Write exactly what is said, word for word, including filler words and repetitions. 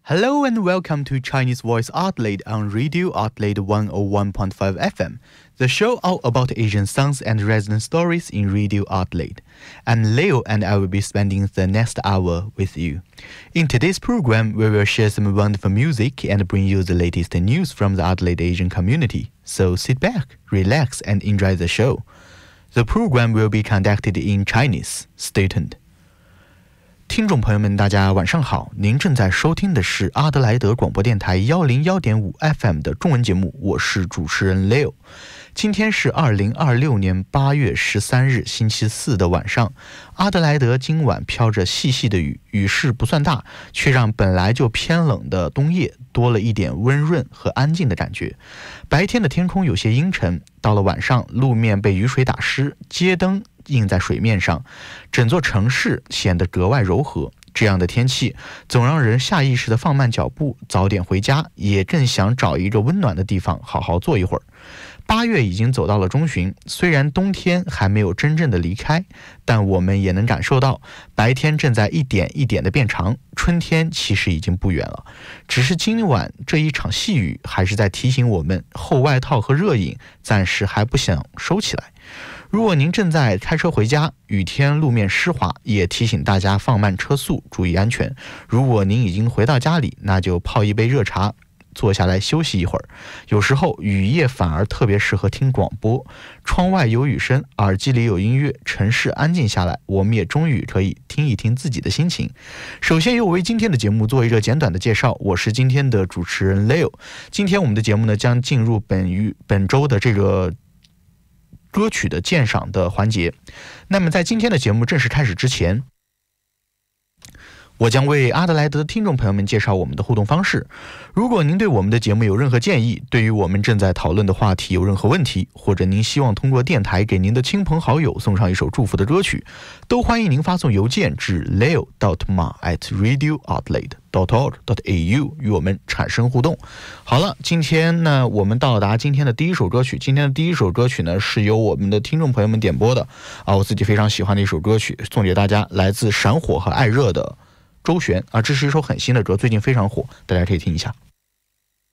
Hello and welcome to Chinese Voice Adelaide on Radio Adelaide one oh one point five F M, the show all about Asian songs and resident stories in Radio Adelaide. I'm Leo and I will be spending the next hour with you. In today's program, we will share some wonderful music and bring you the latest news from the Adelaide Asian community. So sit back, relax and enjoy the show. The program will be conducted in Chinese. Stay tuned. 听众朋友们大家晚上好，您正在收听的是阿德莱德广播电台一零一点五 F M 的中文节目，我是主持人 Leo。 今天是二零二六年八月十三日星期四的晚上，阿德莱德今晚飘着细细的雨，雨势不算大，却让本来就偏冷的冬夜多了一点温润和安静的感觉。白天的天空有些阴沉，到了晚上路面被雨水打湿，街灯映在水面上，整座城市显得格外柔和。这样的天气总让人下意识地放慢脚步，早点回家，也更想找一个温暖的地方好好坐一会儿。八月已经走到了中旬，虽然冬天还没有真正的离开，但我们也能感受到白天正在一点一点的变长，春天其实已经不远了。只是今晚这一场细雨还是在提醒我们，厚外套和热饮暂时还不想收起来。如果您正在开车回家，雨天路面湿滑，也提醒大家放慢车速，注意安全。如果您已经回到家里，那就泡一杯热茶，坐下来休息一会儿。有时候雨夜反而特别适合听广播，窗外有雨声，耳机里有音乐，城市安静下来，我们也终于可以听一听自己的心情。首先由我为今天的节目做一个简短的介绍，我是今天的主持人 Leo。 今天我们的节目呢将进入本于本周的这个歌曲的鉴赏的环节。那么在今天的节目正式开始之前，我将为阿德莱德的听众朋友们介绍我们的互动方式。如果您对我们的节目有任何建议，对于我们正在讨论的话题有任何问题，或者您希望通过电台给您的亲朋好友送上一首祝福的歌曲，都欢迎您发送邮件至 leo dot ma at radio adelaide dot org dot a u 与我们产生互动。好了，今天呢我们到达今天的第一首歌曲。今天的第一首歌曲呢是由我们的听众朋友们点播的啊，我自己非常喜欢的一首歌曲，送给大家，来自闪火和爱热的周璇啊，这是一首很新的歌，最近非常火，大家可以听一下。